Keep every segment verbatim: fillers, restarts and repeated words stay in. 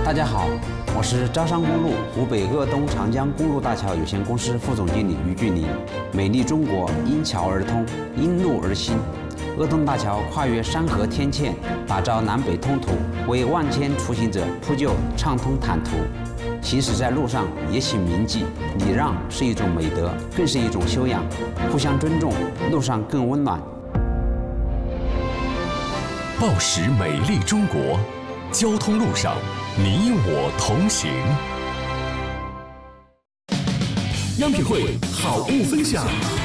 大家好，我是招商公路湖北鄂东长江公路大桥有限公司副总经理于俊林。美丽中国因桥而通，因路而兴。鄂东大桥跨越山河天堑，打造南北通途，为万千出行者铺就畅通坦途。行驶在路上也请铭记，礼让是一种美德，更是一种修养。互相尊重，路上更温暖。 报时美丽中国，交通路上你我同行。央品汇好物分享。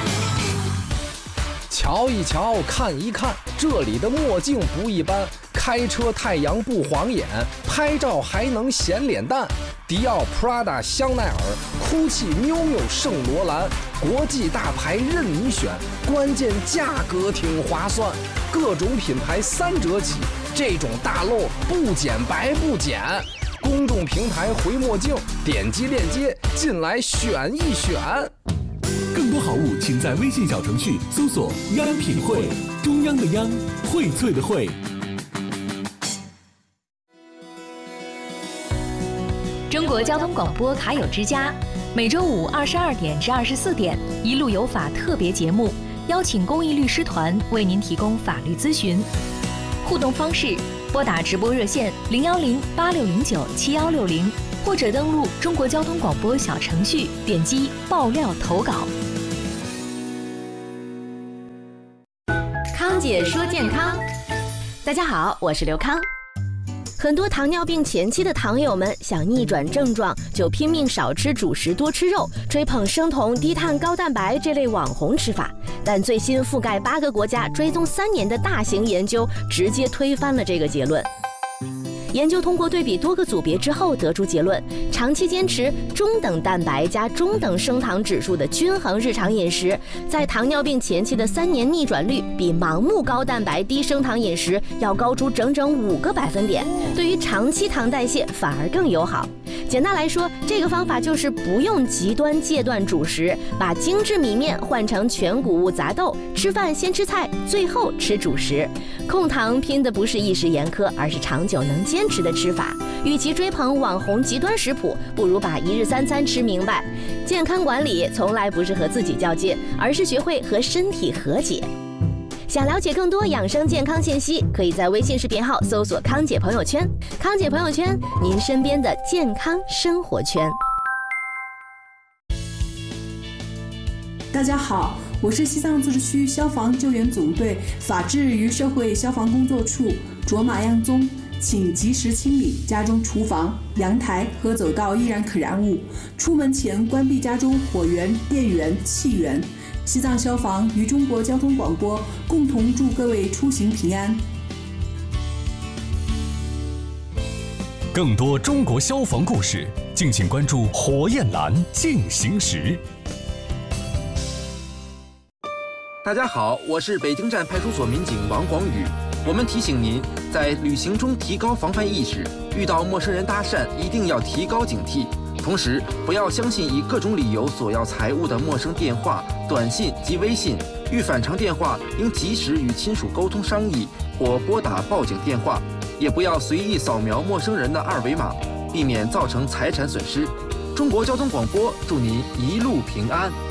瞧一瞧，看一看，这里的墨镜不一般，开车太阳不晃眼，拍照还能显脸蛋。迪奥、Prada、香奈儿、GUCCI、miu miu、圣罗兰，国际大牌任你选，关键价格挺划算，各种品牌三折起，这种大漏不减白不减。公众平台回墨镜，点击链接进来选一选。 更多好物，请在微信小程序搜索“央品汇”，中央的央，荟萃的荟。 中国交通广播卡友之家，每周五二十二点至二十四点，一路有法特别节目，邀请公益律师团为您提供法律咨询。互动方式：拨打直播热线零幺零八六零九七幺六零，或者登录中国交通广播小程序，点击爆料投稿。 康姐说健康，大家好，我是刘康。很多糖尿病前期的糖友们想逆转症状，就拼命少吃主食多吃肉，追捧生酮、低碳、高蛋白这类网红吃法。但最新覆盖八个国家、追踪三年的大型研究直接推翻了这个结论。研究通过对比多个组别之后得出结论，长期坚持中等蛋白加中等升糖指数的均衡日常饮食，在糖尿病前期的三年逆转率比盲目高蛋白低升糖饮食要高出整整五个百分点，对于长期糖代谢反而更友好。简单来说，这个方法就是不用极端戒断主食，把精致米面换成全谷物杂豆，吃饭先吃菜，最后吃主食。控糖拼的不是一时严苛，而是长久能坚持的吃法。与其追捧网红极端食谱，不如把一日三餐吃明白。健康管理从来不是和自己较劲，而是学会和身体和解。想了解更多养生健康信息，可以在微信视频号搜索康姐朋友圈。康姐朋友圈，您身边的健康生活圈。 大家好，我是西藏自治区消防救援总队法制与社会消防工作处卓玛样宗，请及时清理家中厨房、阳台和走道易燃可燃物，出门前关闭家中火源、电源、气源。西藏消防与中国交通广播共同祝各位出行平安。 更多中国消防故事，敬请关注火焰蓝进行时。 大家好，我是北京站派出所民警王广宇。我们提醒您，在旅行中提高防范意识，遇到陌生人搭讪一定要提高警惕。同时，不要相信以各种理由索要财物的陌生电话、短信及微信。遇反常电话，应及时与亲属沟通商议，或拨打报警电话。也不要随意扫描陌生人的二维码，避免造成财产损失。中国交通广播祝您一路平安。